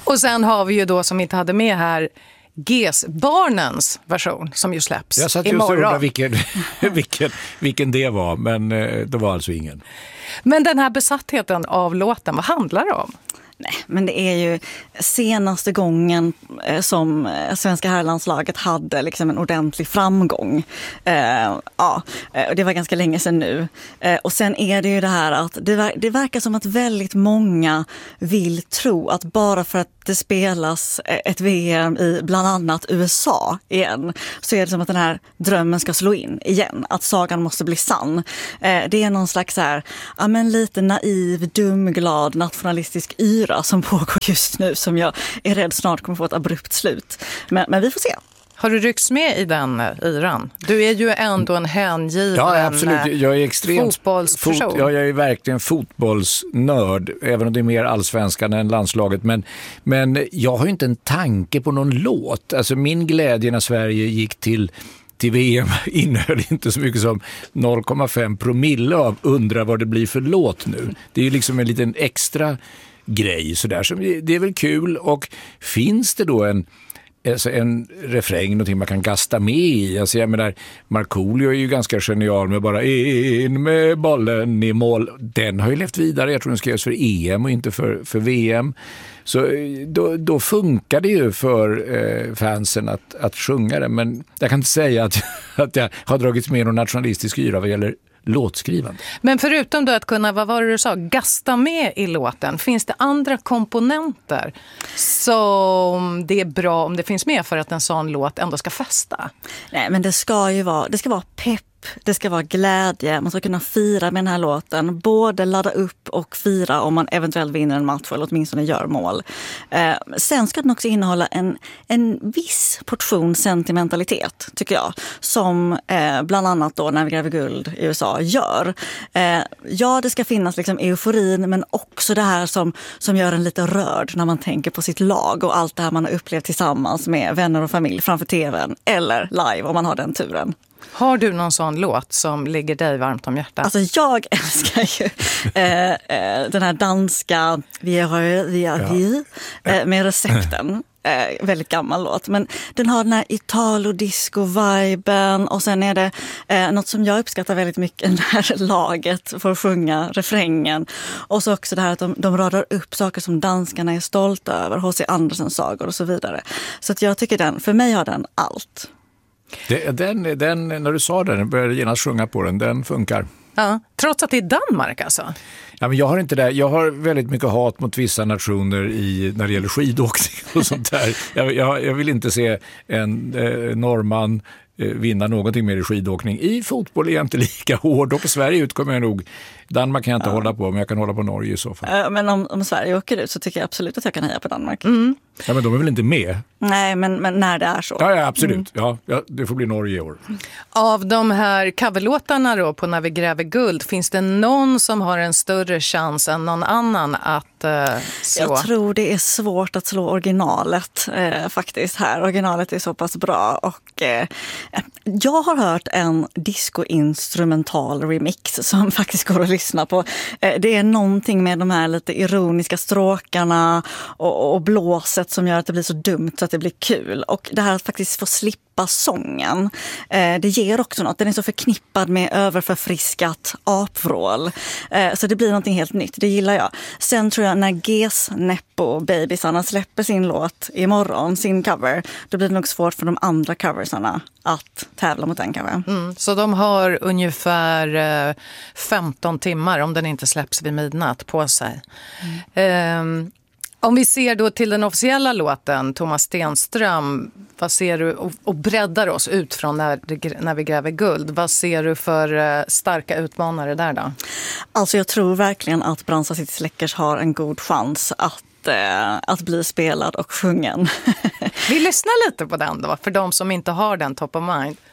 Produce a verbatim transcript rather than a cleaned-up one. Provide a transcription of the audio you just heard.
Och sen har vi ju då, som vi inte hade med här, G E S-barnens version som ju släpps imorgon. Jag satt just och undrade vilken, vilken, vilken det var, men det var alltså ingen. Men den här besattheten av låten, vad handlar det om? Nej, men det är ju senaste gången som svenska herrlandslaget hade liksom en ordentlig framgång. Eh, ja, det var ganska länge sedan nu. Eh, och sen är det ju det här att det, ver- det verkar som att väldigt många vill tro att bara för att det spelas ett V M i bland annat U S A igen, så är det som att den här drömmen ska slå in igen. Att sagan måste bli sann. Eh, det är någon slags så här, ja, men lite naiv, dumglad, nationalistisk yra som pågår just nu, som jag är rädd snart kommer få ett abrupt slut. Men, men vi får se. Har du ryckts med i den yran? Du är ju ändå en hängiven ja, absolut. Jag är extremt fotbollsperson. Fot, ja, jag är verkligen fotbollsnörd, även om det är mer allsvenskan än landslaget. Men, men jag har ju inte en tanke på någon låt. Alltså min glädje när Sverige gick till till V M innehöll inte så mycket som noll komma fem promille av undra vad det blir för låt nu. Det är ju liksom en liten extra grej sådär, som det är väl kul. Och finns det då en alltså en refräng, någonting man kan gasta med i. Alltså jag menar, Markoolio är ju ganska genial med bara in med bollen i mål. Den har ju levt vidare. Jag tror den skrevs för E M och inte för, för V M. Så då, då funkar det ju för eh, fansen att, att sjunga det. Men jag kan inte säga att, att jag har dragits med någon nationalistisk yra vad gäller låtskrivande. Men förutom då att kunna, vad var det du sa, gasta med i låten, finns det andra komponenter som det är bra om det finns med för att en sån låt ändå ska fästa? Nej, men det ska ju vara, det ska vara pepp. Det ska vara glädje, man ska kunna fira med den här låten. Både ladda upp och fira om man eventuellt vinner en match eller åtminstone gör mål. Eh, sen ska den också innehålla en, en viss portion sentimentalitet, tycker jag. Som eh, bland annat då När vi gräver guld i U S A gör. Eh, ja, det ska finnas liksom euforin, men också det här som, som gör en lite rörd när man tänker på sitt lag och allt det här man har upplevt tillsammans med vänner och familj framför tvn eller live om man har den turen. Har du någon sån låt som ligger dig varmt om hjärtat? Alltså jag älskar ju eh, eh, den här danska Vi har vi har vi eh, med recepten. Eh, väldigt gammal låt, men den har den här Italo-disco-viben och sen är det eh, något som jag uppskattar väldigt mycket när laget får sjunga refrängen och så också det här att de, de radar upp saker som danskarna är stolta över, H C Andersens sagor och så vidare. Så att jag tycker den, för mig har den allt. Det, den, den, när du sa den, började genast sjunga på den, den funkar. Ja, trots att det är Danmark alltså? Ja, men jag har inte det. Jag har väldigt mycket hat mot vissa nationer i, när det gäller skidåkning och sånt där. Jag, jag, jag vill inte se en eh, norrman eh, vinna någonting mer i skidåkning. I fotboll är jag inte lika hård och på Sverige ut kommer jag nog. Danmark kan jag inte ja. hålla på, men jag kan hålla på Norge i så fall. Men om, om Sverige åker ut så tycker jag absolut att jag kan heja på Danmark. Mm. Ja, men de är väl inte med? Nej, men, men när det är så. Ja, ja absolut. Mm. Ja, ja, det får bli Norge i år. Av de här coverlåtarna då på När vi gräver guld, finns det någon som har en större chans än någon annan att uh, slå? Jag tror det är svårt att slå originalet eh, faktiskt här. Originalet är så pass bra och eh, jag har hört en disco-instrumental remix som faktiskt går att lyssna på. Eh, det är någonting med de här lite ironiska stråkarna och, och blåset som gör att det blir så dumt så att det blir kul. Och det här att faktiskt få slippa sången, eh, det ger också något. Den är så förknippad med överförfriskat apvrål. Eh, så det blir någonting helt nytt. Det gillar jag. Sen tror jag när G E S Neppo babysarna släpper sin låt imorgon, sin cover, då blir det nog svårt för de andra coversarna att tävla mot den kanske. Mm, så de har ungefär eh, femton timmar om den inte släpps vid midnatt på sig. Mm. Eh, Om vi ser då till den officiella låten, Thomas Stenström, vad ser du, och, och breddar oss ut från när, när vi gräver guld, vad ser du för uh, starka utmanare där då? Alltså jag tror verkligen att Bransa City Släckers har en god chans att att bli spelad och sjungen. Vi lyssnar lite på den då, för de som inte har den top of mind.